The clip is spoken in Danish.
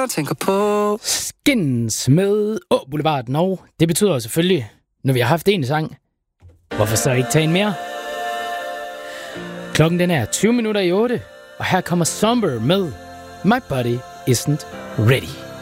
jeg tænker på. Skins med Boulevarden, og det betyder selvfølgelig, når vi har haft en sang, hvorfor så ikke tage en mere? Klokken den er 20 minutter i 8, og her kommer Somber med My Body Isn't Ready.